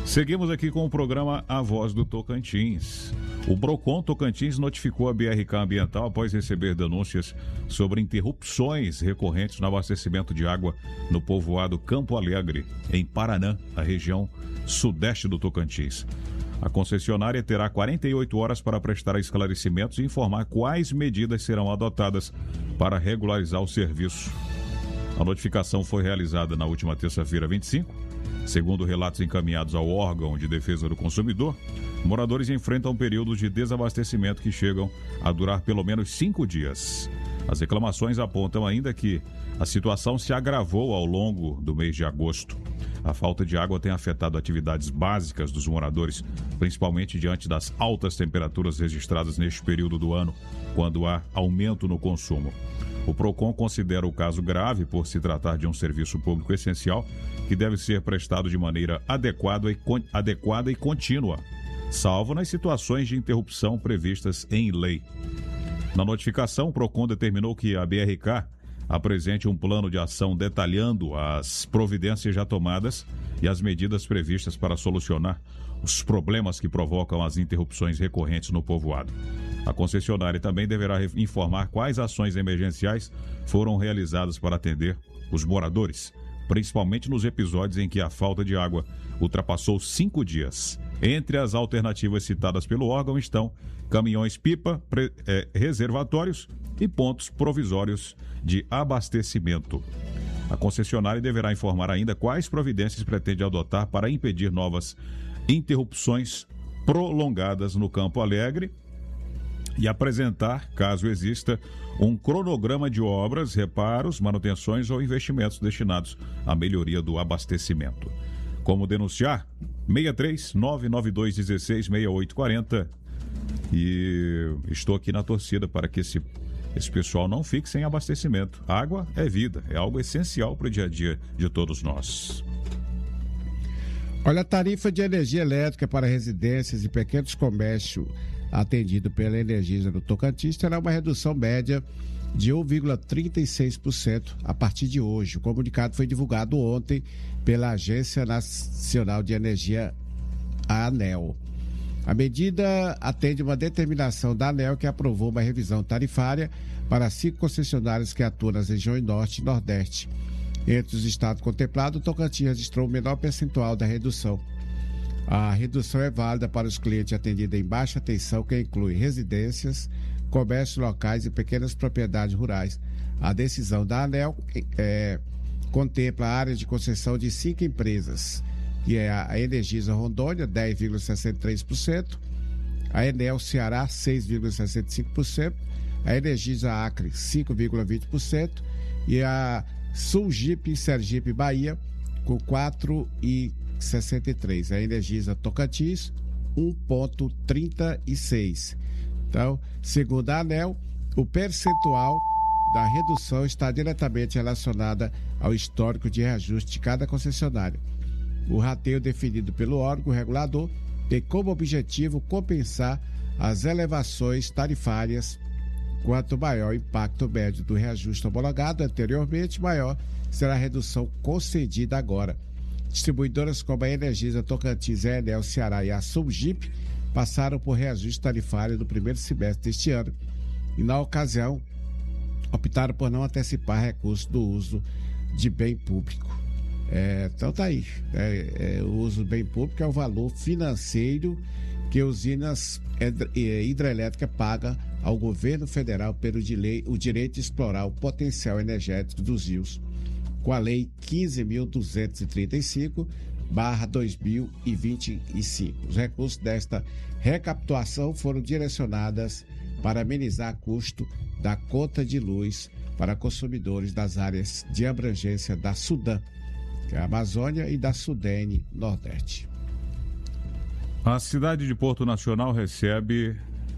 Seguimos aqui com o programa A Voz do Tocantins. O Procon Tocantins notificou a BRK Ambiental após receber denúncias sobre interrupções recorrentes no abastecimento de água no povoado Campo Alegre, em Paranã, a região sudeste do Tocantins. A concessionária terá 48 horas para prestar esclarecimentos e informar quais medidas serão adotadas para regularizar o serviço. A notificação foi realizada na última terça-feira, 25. Segundo relatos encaminhados ao órgão de defesa do consumidor, moradores enfrentam períodos de desabastecimento que chegam a durar pelo menos 5 dias. As reclamações apontam ainda que a situação se agravou ao longo do mês de agosto. A falta de água tem afetado atividades básicas dos moradores, principalmente diante das altas temperaturas registradas neste período do ano, quando há aumento no consumo. O Procon considera o caso grave por se tratar de um serviço público essencial que deve ser prestado de maneira adequada e contínua, salvo nas situações de interrupção previstas em lei. Na notificação, o Procon determinou que a BRK apresente um plano de ação detalhando as providências já tomadas e as medidas previstas para solucionar os problemas que provocam as interrupções recorrentes no povoado. A concessionária também deverá informar quais ações emergenciais foram realizadas para atender os moradores, principalmente nos episódios em que a falta de água ultrapassou 5 dias. Entre as alternativas citadas pelo órgão estão caminhões-pipa, reservatórios e pontos provisórios de abastecimento. A concessionária deverá informar ainda quais providências pretende adotar para impedir novas interrupções prolongadas no Campo Alegre e apresentar, caso exista, um cronograma de obras, reparos, manutenções ou investimentos destinados à melhoria do abastecimento. Como denunciar? 63 992 16 6840. E estou aqui na torcida para que esse pessoal não fique sem abastecimento. Água é vida, é algo essencial para o dia a dia de todos nós. Olha, a tarifa de energia elétrica para residências e pequenos comércios atendido pela Energisa do Tocantins terá uma redução média de 1,36% a partir de hoje. O comunicado foi divulgado ontem pela Agência Nacional de Energia, a ANEEL. A medida atende uma determinação da ANEEL que aprovou uma revisão tarifária para 5 concessionárias que atuam nas regiões Norte e Nordeste. Entre os estados contemplados, o Tocantins registrou o menor percentual da redução. A redução é válida para os clientes atendidos em baixa tensão, que inclui residências, comércios locais e pequenas propriedades rurais. A decisão da ANEEL contempla a área de concessão de 5 empresas, que é a Energisa Rondônia, 10,63%, a Enel Ceará, 6,65%, a Energisa Acre, 5,20% e a Sulgip Sergipe Bahia, com 4,63%. A Energisa Tocantins, 1,36%. Então, segundo a ANEEL, o percentual da redução está diretamente relacionada ao histórico de reajuste de cada concessionária. O rateio definido pelo órgão regulador tem como objetivo compensar as elevações tarifárias. Quanto maior o impacto médio do reajuste homologado anteriormente, maior será a redução concedida agora. Distribuidoras como a Energisa Tocantins, a Enel Ceará e a Sulgip passaram por reajuste tarifário no primeiro semestre deste ano e, na ocasião, optaram por não antecipar recursos do uso de bem público. Então tá aí, o uso do bem público é o valor financeiro que usinas hidrelétricas pagam ao governo federal pelo o direito de explorar o potencial energético dos rios, com a Lei 15.235/2025. Os recursos desta recapitulação foram direcionados para amenizar custo da conta de luz para consumidores das áreas de abrangência da Sudã, que é a Amazônia, e da Sudene Nordeste. A cidade de Porto Nacional recebe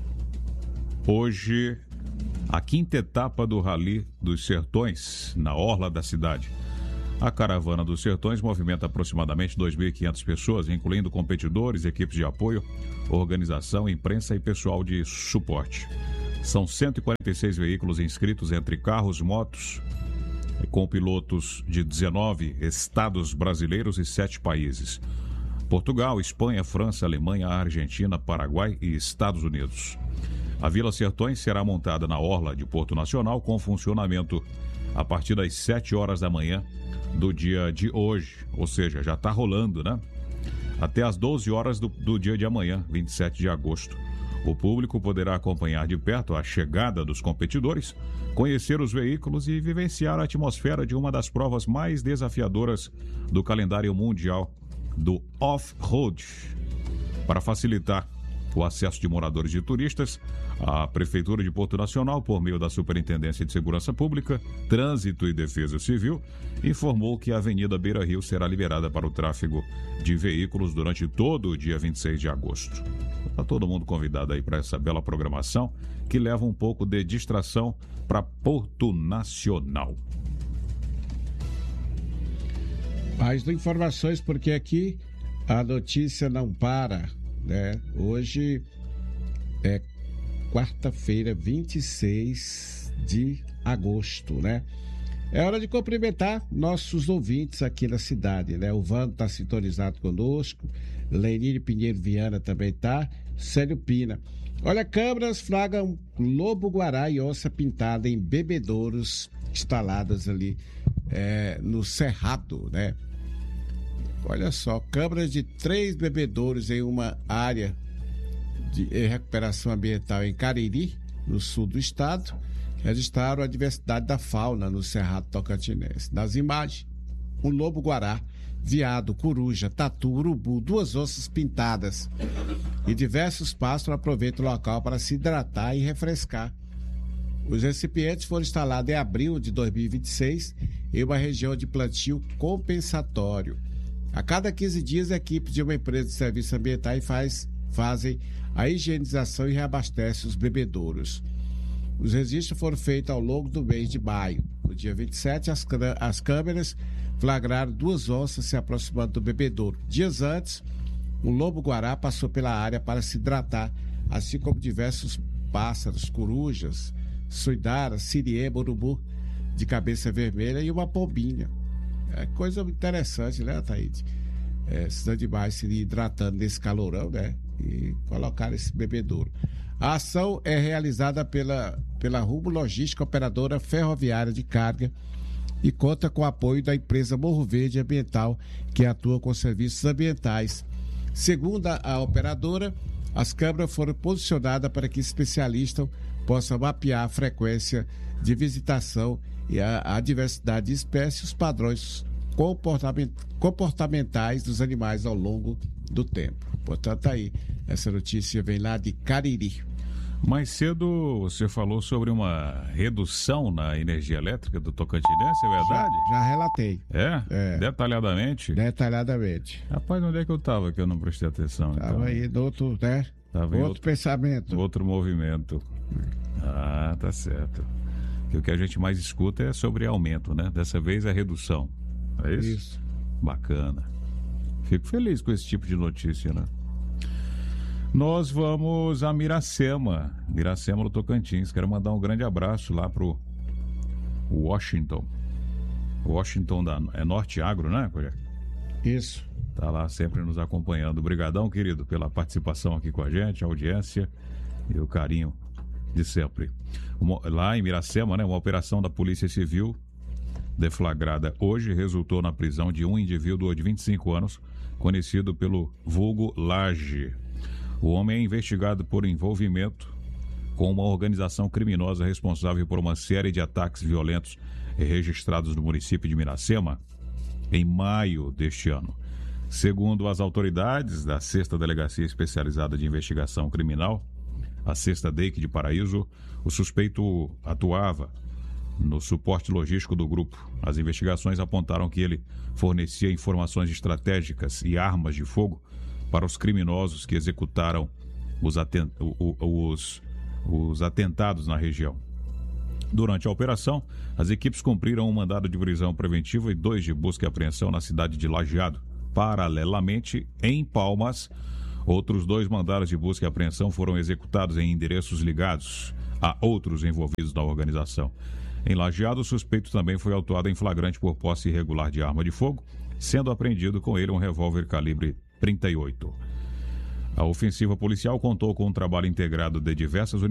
hoje a 5ª etapa do Rally dos Sertões, na orla da cidade. A Caravana dos Sertões movimenta aproximadamente 2.500 pessoas, incluindo competidores, equipes de apoio, organização, imprensa e pessoal de suporte. São 146 veículos inscritos entre carros, motos, com pilotos de 19 estados brasileiros e 7 países. Portugal, Espanha, França, Alemanha, Argentina, Paraguai e Estados Unidos. A Vila Sertões será montada na orla de Porto Nacional com funcionamento a partir das 7 horas da manhã do dia de hoje, ou seja, já está rolando, né? Até às 12 horas do dia de amanhã, 27 de agosto. O público poderá acompanhar de perto a chegada dos competidores, conhecer os veículos e vivenciar a atmosfera de uma das provas mais desafiadoras do calendário mundial do off-road. Para facilitar o acesso de moradores e turistas, a Prefeitura de Porto Nacional, por meio da Superintendência de Segurança Pública, Trânsito e Defesa Civil, informou que a Avenida Beira Rio será liberada para o tráfego de veículos durante todo o dia 26 de agosto. Está todo mundo convidado aí para essa bela programação que leva um pouco de distração para Porto Nacional. Mais informações, porque aqui a notícia não para, né? Hoje é quarta-feira, 26 de agosto, né? É hora de cumprimentar nossos ouvintes aqui na cidade, né? O Vando está sintonizado conosco, Lenine Pinheiro Viana também está, Célio Pina. Olha, câmeras flagram lobo-guará e onça pintada em bebedouros instaladas ali no Cerrado, né? Olha só, câmeras de 3 bebedouros em uma área de recuperação ambiental em Cariri, no sul do estado, registraram a diversidade da fauna no Cerrado Tocantinense. Nas imagens, um lobo-guará, veado, coruja, tatu, urubu, 2 onças pintadas e diversos pássaros aproveitam o local para se hidratar e refrescar. Os recipientes foram instalados em abril de 2026 em uma região de plantio compensatório. A cada 15 dias, equipes de uma empresa de serviços ambientais fazem a higienização e reabastecem os bebedouros. Os registros foram feitos ao longo do mês de maio. No dia 27, as câmeras flagraram 2 onças se aproximando do bebedouro. Dias antes, um lobo-guará passou pela área para se hidratar, assim como diversos pássaros, corujas, suidara, siriema, urubu de cabeça vermelha e uma pombinha. É coisa interessante, né, Taíde? Esses animais se hidratando nesse calorão, né? E colocar esse bebedouro. A ação é realizada pela Rumo Logística, operadora ferroviária de carga, e conta com o apoio da empresa Morro Verde Ambiental, que atua com serviços ambientais. Segundo a operadora, as câmeras foram posicionadas para que especialistas possam mapear a frequência de visitação e a diversidade de espécies e os padrões comportamentais dos animais ao longo do tempo. Portanto, aí, essa notícia vem lá de Cariri. Mais cedo você falou sobre uma redução na energia elétrica do Tocantinense, é verdade? Já relatei. É? Detalhadamente? Detalhadamente. Rapaz, onde é que eu estava que eu não prestei atenção? Estava aí no outro, né? Tava outro pensamento. Outro movimento. Ah, tá certo. Que o que a gente mais escuta é sobre aumento, né? Dessa vez é redução. É isso? Isso. Bacana. Fico feliz com esse tipo de notícia, né? Nós vamos a Miracema no Tocantins. Quero mandar um grande abraço lá pro Washington. É Norte Agro, né? Isso. Tá lá sempre nos acompanhando. Obrigadão, querido, pela participação aqui com a gente, a audiência e o carinho de sempre. Lá em Miracema, né, uma operação da Polícia Civil deflagrada hoje resultou na prisão de um indivíduo de 25 anos, conhecido pelo vulgo Laje. O homem é investigado por envolvimento com uma organização criminosa responsável por uma série de ataques violentos registrados no município de Miracema em maio deste ano. Segundo as autoridades da 6ª Delegacia Especializada de Investigação Criminal, a 6ª DEIC de Paraíso, o suspeito atuava no suporte logístico do grupo. As investigações apontaram que ele fornecia informações estratégicas e armas de fogo para os criminosos que executaram os atentados na região. Durante a operação, as equipes cumpriram um mandado de prisão preventiva e 2 de busca e apreensão na cidade de Lajeado. Paralelamente, em Palmas, outros 2 mandados de busca e apreensão foram executados em endereços ligados a outros envolvidos na organização. Em Lajeado, o suspeito também foi autuado em flagrante por posse irregular de arma de fogo, sendo apreendido com ele um revólver calibre 38. A ofensiva policial contou com um trabalho integrado de diversas